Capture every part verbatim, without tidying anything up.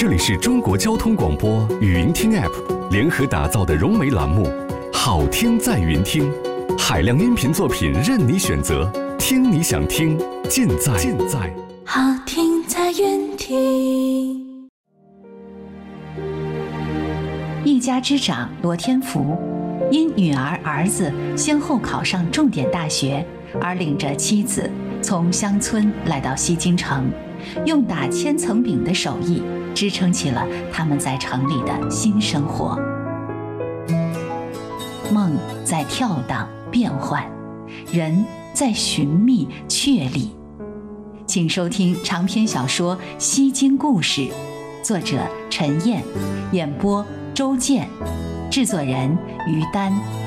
这里是中国交通广播语音听 App 联合打造的融媒栏目，好听在云听，海量音频作品任你选择，听你想听，尽在尽在好听在云听。 一家之长罗天福，因女儿儿子先后考上重点大学，而领着妻子从乡村来到西京城，用打千层饼的手艺支撑起了他们在城里的新生活。梦在跳荡变幻，人在寻觅确立。请收听长篇小说《西京故事》，作者陈燕，演播周健，制作人于丹。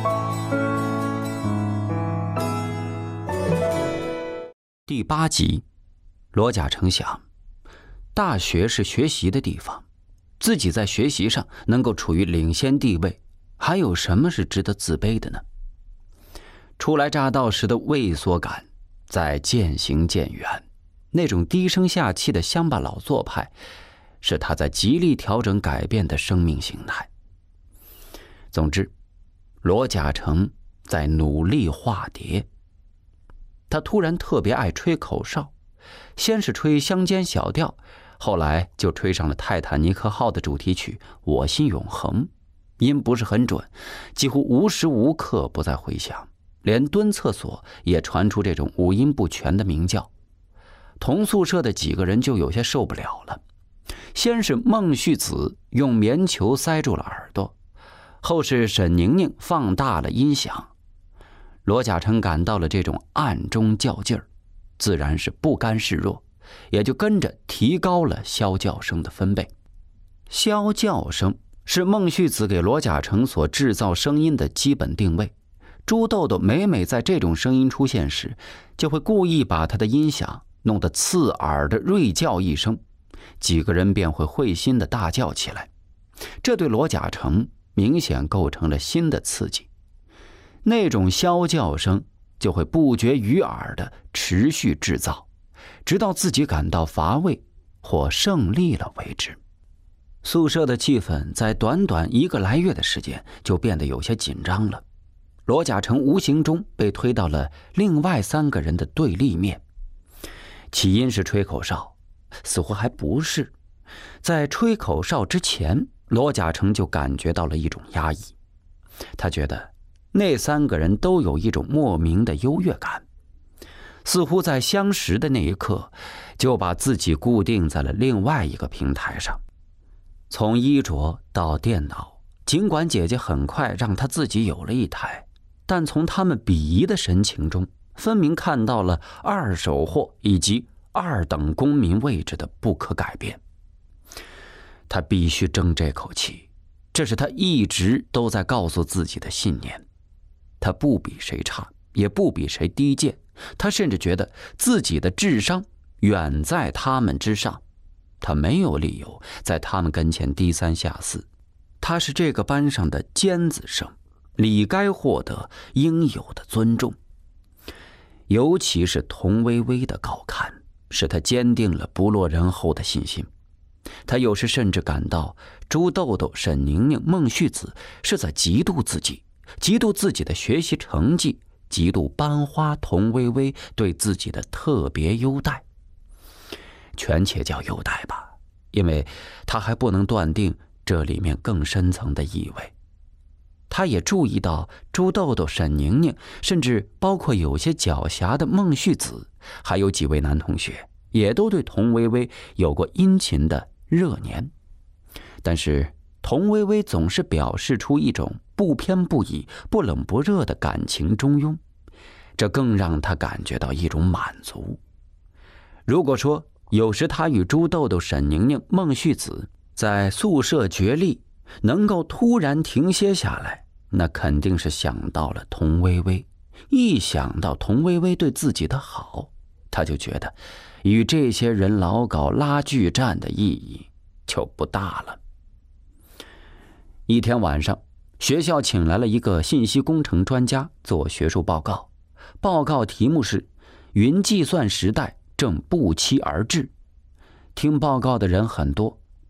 第八集，罗贾成想，大学是学习的地方，自己在学习上能够处于领先地位，还有什么是值得自卑的呢？初来乍到时的畏缩感在渐行渐远，那种低声下气的乡巴佬做派是他在极力调整改变的生命形态。总之，罗贾成在努力化蝶。他突然特别爱吹口哨，先是吹乡间小调，后来就吹上了泰坦尼克号的主题曲《我心永恒》，音不是很准，几乎无时无刻不在回响，连蹲厕所也传出这种五音不全的鸣叫。同宿舍的几个人就有些受不了了，先是孟旭子用棉球塞住了耳朵，后是沈宁宁放大了音响。罗贾成感到了这种暗中较劲儿，自然是不甘示弱，也就跟着提高了啸叫声的分贝。啸叫声是孟旭子给罗贾成所制造声音的基本定位。朱豆豆每每在这种声音出现时，就会故意把他的音响弄得刺耳的锐叫一声，几个人便会会心的大叫起来。这对罗贾成明显构成了新的刺激，那种啸叫声就会不绝于耳的持续制造，直到自己感到乏味或胜利了为止。宿舍的气氛在短短一个来月的时间就变得有些紧张了。罗贾成无形中被推到了另外三个人的对立面。起因是吹口哨，似乎还不是。在吹口哨之前，罗贾成就感觉到了一种压抑。他觉得那三个人都有一种莫名的优越感，似乎在相识的那一刻就把自己固定在了另外一个平台上。从衣着到电脑，尽管姐姐很快让他自己有了一台，但从他们鄙夷的神情中分明看到了二手货以及二等公民位置的不可改变。他必须争这口气，这是他一直都在告诉自己的信念。他不比谁差，也不比谁低贱，他甚至觉得自己的智商远在他们之上。他没有理由在他们跟前低三下四，他是这个班上的尖子生，理该获得应有的尊重。尤其是童薇薇的高看，使他坚定了不落人后的信心。他有时甚至感到朱豆豆、沈宁宁、孟旭子是在嫉妒自己，嫉妒自己的学习成绩，嫉妒班花童薇薇对自己的特别优待。全且叫优待吧，因为他还不能断定这里面更深层的意味。他也注意到朱豆豆、沈宁宁，甚至包括有些狡黠的孟旭子，还有几位男同学，也都对童薇薇有过殷勤的热年。但是童薇薇总是表示出一种不偏不倚、不冷不热的感情中庸，这更让他感觉到一种满足。如果说有时他与朱豆豆、沈宁宁、孟旭子在宿舍角力，能够突然停歇下来，那肯定是想到了童薇薇。一想到童薇薇对自己的好，他就觉得与这些人老搞拉锯战的意义就不大了。一天晚上，学校请来了一个信息工程专家做学术报告，报告题目是云计算时代正不期而至。听报告的人很多，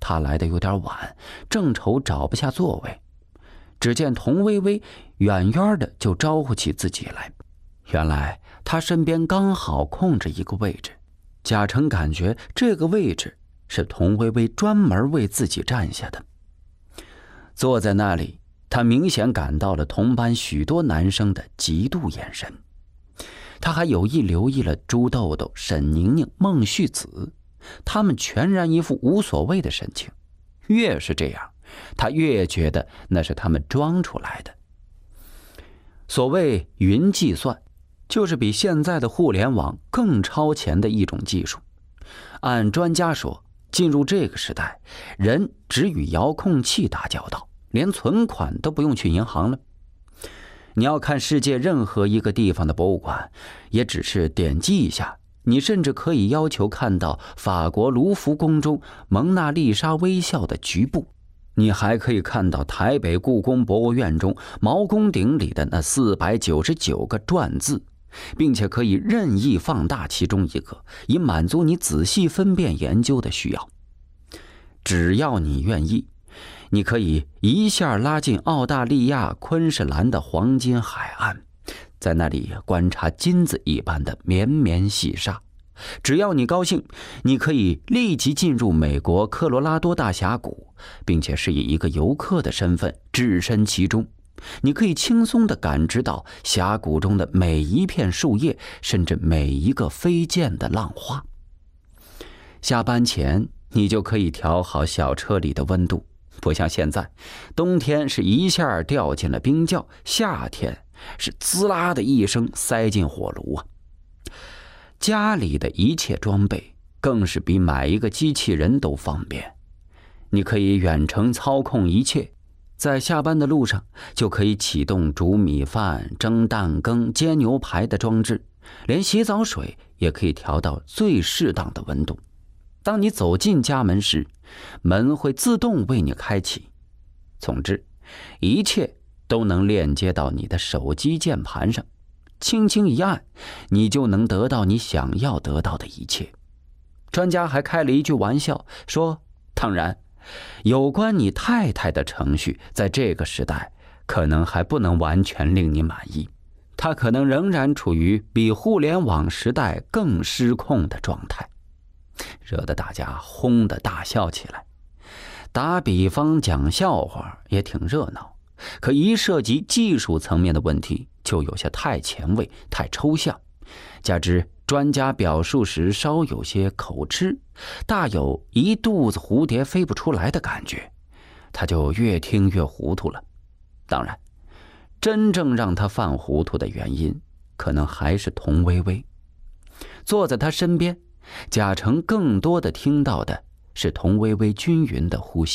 他来的有点晚，正愁找不下座位。只见童薇薇远远的就招呼起自己来，原来他身边刚好空着一个位置。贾成感觉这个位置是童薇薇专门为自己占下的。坐在那里，他明显感到了同班许多男生的嫉妒眼神。他还有意留意了朱豆豆、沈宁宁、孟旭子，他们全然一副无所谓的神情。越是这样，他越觉得那是他们装出来的。所谓云计算，就是比现在的互联网更超前的一种技术。按专家说，进入这个时代，人只与遥控器打交道，连存款都不用去银行了。你要看世界任何一个地方的博物馆，也只是点击一下，你甚至可以要求看到法国卢浮宫中蒙娜丽莎微笑的局部，你还可以看到台北故宫博物院中毛公鼎里的那四百九十九个篆字，并且可以任意放大其中一个，以满足你仔细分辨研究的需要。只要你愿意，你可以一下拉进澳大利亚昆士兰的黄金海岸，在那里观察金子一般的绵绵细沙。只要你高兴，你可以立即进入美国科罗拉多大峡谷，并且是以一个游客的身份置身其中。你可以轻松地感知到峡谷中的每一片树叶，甚至每一个飞溅的浪花。下班前，你就可以调好小车里的温度，不像现在，冬天是一下掉进了冰窖，夏天是滋啦的一声塞进火炉啊。家里的一切装备更是比买一个机器人都方便，你可以远程操控一切，在下班的路上就可以启动煮米饭、蒸蛋羹、煎牛排的装置，连洗澡水也可以调到最适当的温度。当你走进家门时，门会自动为你开启。总之，一切都能链接到你的手机键盘上，轻轻一按，你就能得到你想要得到的一切。专家还开了一句玩笑说，当然，有关你太太的程序在这个时代可能还不能完全令你满意，她可能仍然处于比互联网时代更失控的状态，惹得大家轰的大笑起来。打比方讲笑话也挺热闹，可一涉及技术层面的问题，就有些太前卫、太抽象，加之专家表述时稍有些口吃，大有一肚子蝴蝶飞不出来的感觉，他就越听越糊涂了。当然，真正让他犯糊涂的原因，可能还是童薇薇。坐在他身边，贾成更多的听到的是童薇薇均匀的呼吸。